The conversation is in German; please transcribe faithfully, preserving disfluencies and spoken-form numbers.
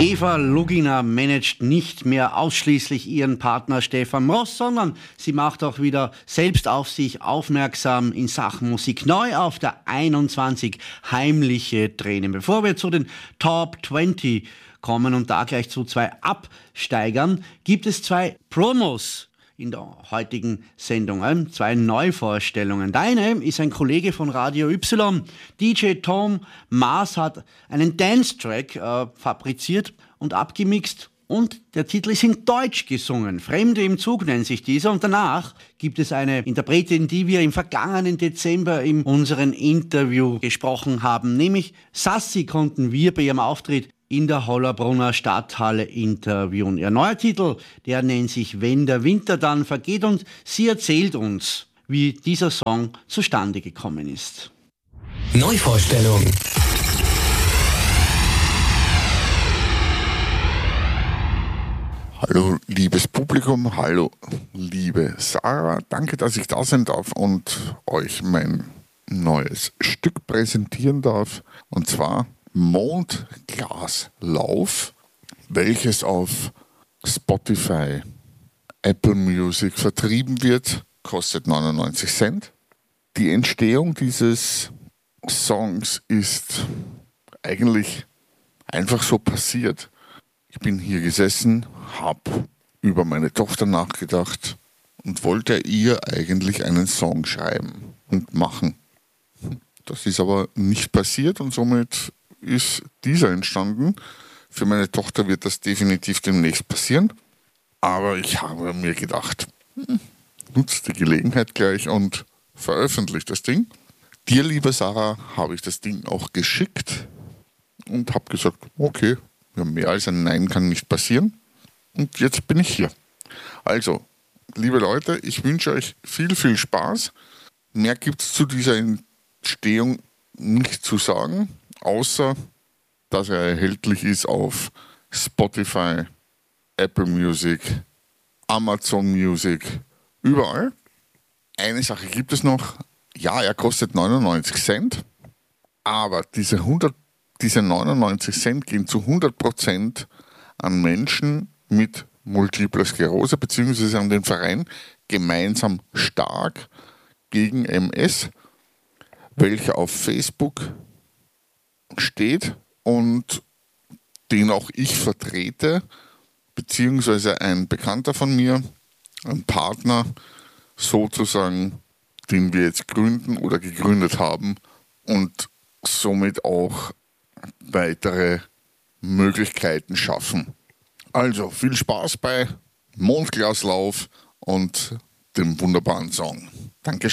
Eva Lugina managt nicht mehr ausschließlich ihren Partner Stefan Ross, sondern sie macht auch wieder selbst auf sich aufmerksam in Sachen Musik. Neu auf der einundzwanzig heimliche Tränen. Bevor wir zu den Top zwanzig kommen und da gleich zu zwei Absteigern, gibt es zwei Promos in der heutigen Sendung. Zwei Neuvorstellungen. Deine ist ein Kollege von Radio Y. D J Tom Maas hat einen Dance-Track äh, fabriziert und abgemixt und der Titel ist in Deutsch gesungen. Fremde im Zug nennt sich dieser. Und danach gibt es eine Interpretin, die wir im vergangenen Dezember in unserem Interview gesprochen haben, nämlich Sassi konnten wir bei ihrem Auftritt in der Hollabrunner Stadthalle interviewen. Ihr neuer Titel, der nennt sich Wenn der Winter dann vergeht und sie erzählt uns, wie dieser Song zustande gekommen ist. Neuvorstellung. Hallo liebes Publikum, hallo liebe Sarah, danke, dass ich da sein darf und euch mein neues Stück präsentieren darf, und zwar Mondglaslauf, welches auf Spotify, Apple Music vertrieben wird, kostet neunundneunzig Cent. Die Entstehung dieses Songs ist eigentlich einfach so passiert. Ich bin hier gesessen, habe über meine Tochter nachgedacht und wollte ihr eigentlich einen Song schreiben und machen. Das ist aber nicht passiert und somit ist dieser entstanden. Für meine Tochter wird das definitiv demnächst passieren. Aber ich habe mir gedacht, hm, nutzt die Gelegenheit gleich und veröffentlicht das Ding. Dir, liebe Sarah, habe ich das Ding auch geschickt und habe gesagt, okay, mehr als ein Nein kann nicht passieren. Und jetzt bin ich hier. Also, liebe Leute, ich wünsche euch viel, viel Spaß. Mehr gibt es zu dieser Entstehung nicht zu sagen, außer dass er erhältlich ist auf Spotify, Apple Music, Amazon Music, überall. Eine Sache gibt es noch. Ja, er kostet neunundneunzig Cent, aber diese, hundert, diese neunundneunzig Cent gehen zu hundert Prozent an Menschen mit Multipler Sklerose beziehungsweise an den Verein Gemeinsam Stark gegen M S, welcher auf Facebook steht und den auch ich vertrete, beziehungsweise ein Bekannter von mir, ein Partner sozusagen, den wir jetzt gründen oder gegründet haben und somit auch weitere Möglichkeiten schaffen. Also viel Spaß bei Mondglaslauf und dem wunderbaren Song. Dankeschön.